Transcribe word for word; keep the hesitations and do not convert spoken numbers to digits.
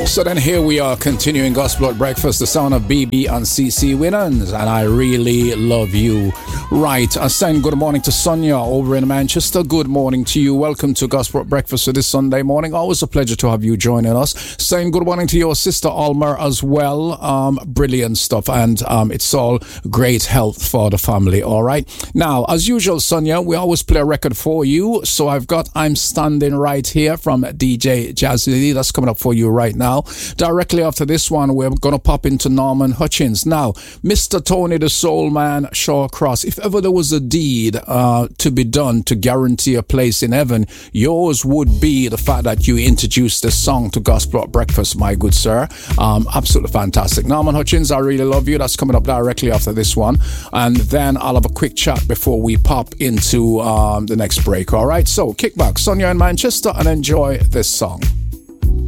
So then here we are continuing Gospel at Breakfast, the sound of B B and C C Winans, and I really love you. Right, I saying good morning to Sonia over in Manchester. Good morning to you. Welcome to Gospel at Breakfast for this Sunday morning. Always a pleasure to have you joining us. Saying good morning to your sister Almer as well. Um, brilliant stuff, and um, it's all great health for the family. All right. Now, as usual, Sonia, we always play a record for you. So I've got I'm Standing Right Here from D J Jazzy. That's coming up for you right now. Directly after this one, we're going to pop into Norman Hutchins. Now, Mister Tony the Soul Man Shawcross, if ever there was a deed uh, to be done to guarantee a place in heaven, yours would be the fact that you introduced this song to Gospel at Breakfast, my good sir. Um, absolutely fantastic. Norman Hutchins, I really love you. That's coming up directly after this one. And then I'll have a quick chat before we pop into um, the next break. All right, so kick back, Sonia in Manchester, and enjoy this song.